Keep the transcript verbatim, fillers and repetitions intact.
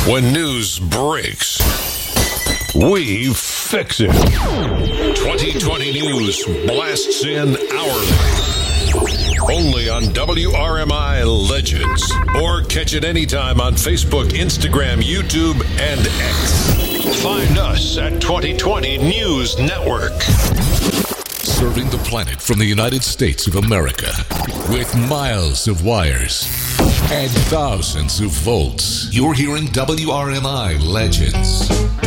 When news breaks, we fix it. twenty twenty News blasts in hourly. Only on W R M I Legends. Or catch it anytime on Facebook, Instagram, YouTube, and X. Find us at twenty twenty News Network. Serving the planet from the United States of America with miles of wires and thousands of volts. You're hearing W R M I Legends.